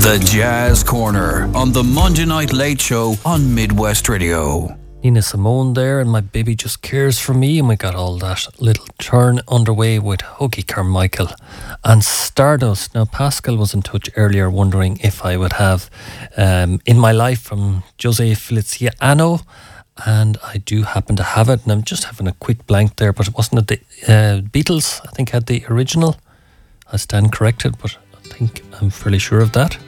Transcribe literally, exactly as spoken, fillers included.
The Jazz Corner on the Monday Night Late Show on Midwest Radio. Nina Simone there, and My Baby Just Cares For Me, and we got all that little turn underway with Hoagie Carmichael and Stardust. Now, Pascal was in touch earlier wondering if I would have um, In My Life from Jose Feliciano, and I do happen to have it, and I'm just having a quick blank there, but it wasn't it the uh, Beatles, I think, had the original. I stand corrected, but I think I'm fairly sure of that.